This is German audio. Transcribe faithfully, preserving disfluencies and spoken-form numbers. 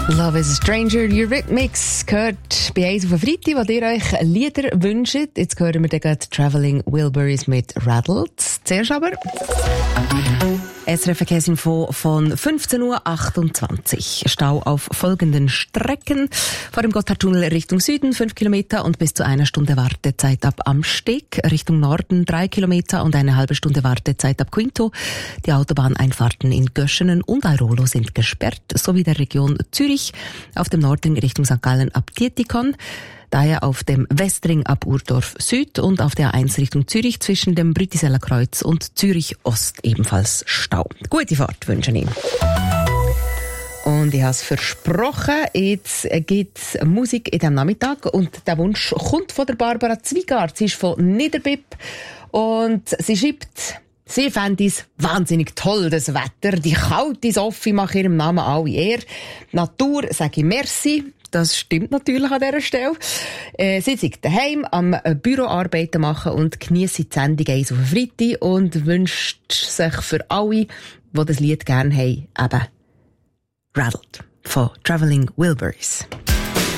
Love is a Stranger, Eurythmics gehört bei eins auf den Freitag, wo ihr euch Lieder wünscht. Jetzt hören wir dann Travelling Wilburys mit Rattled. Zuerst aber S R F Verkehrsinfo von fünfzehn Uhr achtundzwanzig. Stau auf folgenden Strecken. Vor dem Gotthardtunnel Richtung Süden fünf Kilometer und bis zu einer Stunde Wartezeit ab Amsteg. Richtung Norden drei Kilometer und eine halbe Stunde Wartezeit ab Quinto. Die Autobahneinfahrten in Göschenen und Airolo sind gesperrt, sowie der Region Zürich. Auf dem Norden Richtung Sankt Gallen ab Dietikon. Daher auf dem Westring ab Urdorf Süd und auf der A eins Richtung Zürich zwischen dem Brütiseller Kreuz und Zürich Ost ebenfalls Stau. Gute Fahrt wünschen ich. Und ich habe es versprochen, jetzt gibt es Musik in diesem Nachmittag und der Wunsch kommt von der Barbara Zwigart. Sie ist von Niederbipp und sie schreibt: Sie fände es wahnsinnig toll, das Wetter. Die kalte Sophie macht ihrem Namen alle Ehre. Natur sage ich merci. Das stimmt natürlich an dieser Stelle. Äh, sie sind daheim am Büroarbeiten machen und genießt die Sendung eins auf den Freitag und wünscht sich für alle, die das Lied gerne haben, eben Rattled von Travelling Wilburys.